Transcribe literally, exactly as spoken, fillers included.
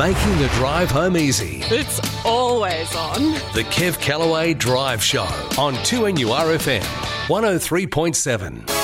making the drive home easy. It's always on. The Kev Callaway Drive Show on two N U R F M one oh three point seven.